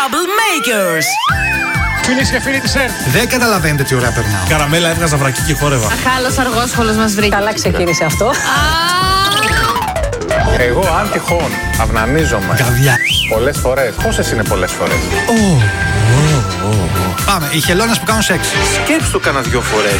Troublemakers. Φίλες και φίλοι της ΕΡΤ. Δεν καταλαβαίνετε τι ωραία περνάω. Καραμέλα έβγαζα βρακί και χόρευα. Αχάλος αργόσχολος μας βρήκε. Καλά ξεκίνησε αυτό. Εγώ αν τυχόν αυνανίζομαι Καβιά. πολλές φορές. Πόσες είναι πολλές φορές? Πάμε, οι χελώνες που κάνουν σεξ. Σκέψου το κάνα 2 φορές.